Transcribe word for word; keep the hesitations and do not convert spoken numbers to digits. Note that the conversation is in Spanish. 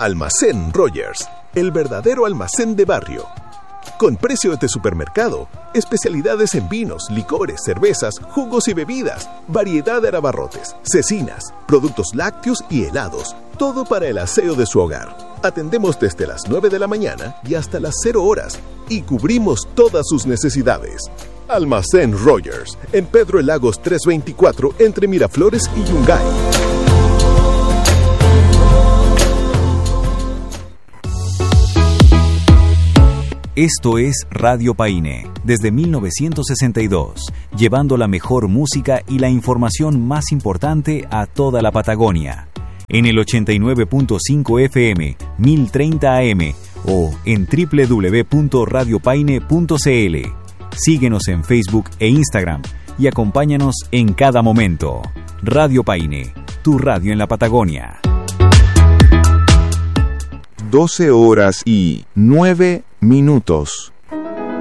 Almacén Rogers, el verdadero almacén de barrio. Con precios de supermercado, especialidades en vinos, licores, cervezas, jugos y bebidas, variedad de abarrotes, cecinas, productos lácteos y helados, todo para el aseo de su hogar. Atendemos desde las nueve de la mañana y hasta las cero horas y cubrimos todas sus necesidades. Almacén Rogers, en Pedro el Lagos trescientos veinticuatro, entre Miraflores y Yungay. Esto es Radio Paine, desde mil novecientos sesenta y dos, llevando la mejor música y la información más importante a toda la Patagonia. En el ochenta y nueve punto cinco F M, mil treinta A M o en doble u doble u doble u punto radio paine punto c l. Síguenos en Facebook e Instagram y acompáñanos en cada momento. Radio Paine, tu radio en la Patagonia. doce horas y nueve minutos.